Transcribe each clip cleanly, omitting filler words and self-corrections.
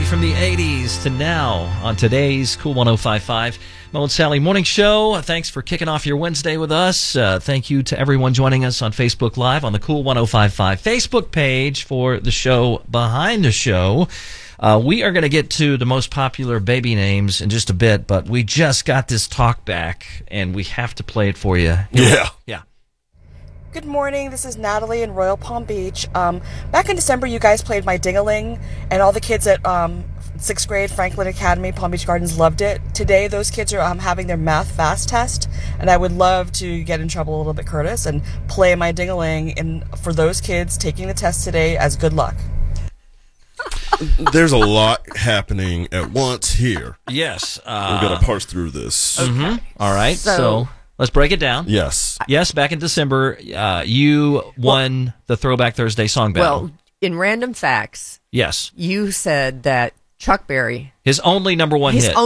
from the 80s to now on today's Cool 105.5 Mo and Sally Morning Show. Thanks for kicking off your Wednesday with us. Thank you to everyone joining us on Facebook Live on the Cool 105.5 Facebook page for the show Behind the Show. We are going to get to the most popular baby names in just a bit, but we just got this talk back, and we have to play it for you. Yeah. Good morning, this is Natalie in Royal Palm Beach. Back in December, you guys played My Ding-a-Ling, and all the kids at 6th grade Franklin Academy, Palm Beach Gardens loved it. Today, those kids are having their math fast test, and I would love to get in trouble a little bit, Curtis, and play My Ding-a-Ling for those kids taking the test today as good luck. There's a lot happening at once here. Yes. We've got to parse through this. Okay. All right, so let's break it down. Yes. Yes, back in December, you won the Throwback Thursday song battle. Well, in Random Facts, yes, you said that Chuck Berry, his only number one hit.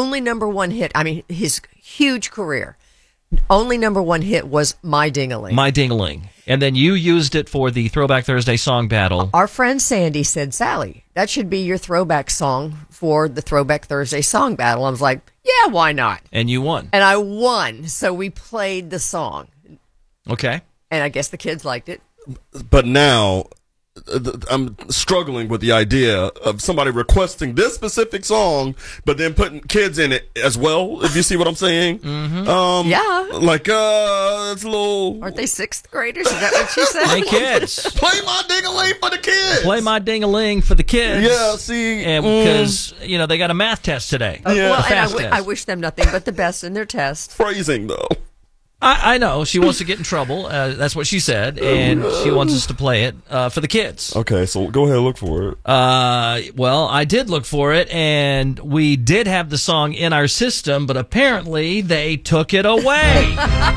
I mean, his huge career, only number one hit was My Ding-a-Ling. My Ding-a-Ling. And then you used it for the Throwback Thursday song battle. Our friend Sandy said, Sally, that should be your throwback song for the Throwback Thursday song battle. I was like, yeah, why not? And you won. And I won, so we played the song. Okay. And I guess the kids liked it. But now I'm struggling with the idea of somebody requesting this specific song, but then putting kids in it as well, if you see what I'm saying. Mm-hmm. Yeah. Like, it's a little... Aren't they 6th graders? Is that what she said? Hey, kids. Play My Ding-a-Ling for the kids. Play My Ding-a-Ling for the kids. Yeah, see. And because, they got a math test today. Yeah. Well, Fast and test. I wish them nothing but the best in their test. Phrasing, though. I know. She wants to get in trouble. That's what she said. And she wants us to play it for the kids. Okay, so go ahead and look for it. Well, I did look for it, and we did have the song in our system, but apparently they took it away.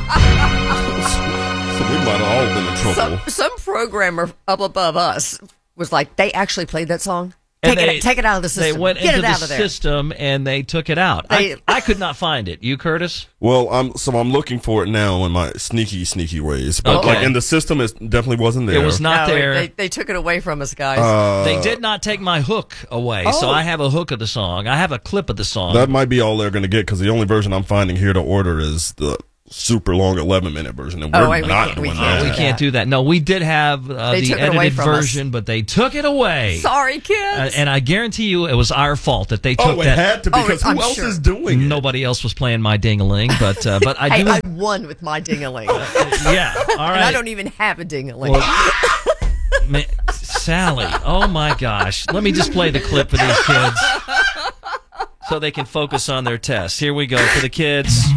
So we might have all been in trouble. Some programmer up above us was like, they actually played that song? And Take it out of the system. They went Get into it out the of there. system, and they took it out. I could not find it. You, Curtis? Well, I'm looking for it now in my sneaky ways. But Okay. like in the system, it definitely wasn't there. It was not No, there. They took it away from us, guys. They did not take my hook away, so I have a hook of the song. I have a clip of the song. That might be all they're going to get because the only version I'm finding here to order is the super long 11-minute version, and we're not doing that. We can't do that. No, we did have the took it away edited from us. version, but they took it away. Sorry, kids. And I guarantee you it was our fault that they took Oh, it that. had to because I'm who else sure. is doing it? Nobody else was playing My Ding-a-Ling, but I Hey, do. I won with My Ding-a-Ling. Yeah, all right. And I don't even have a ding-a-ling. Well, Sally, oh my gosh. Let me just play the clip for these kids so they can focus on their tests. Here we go for the kids.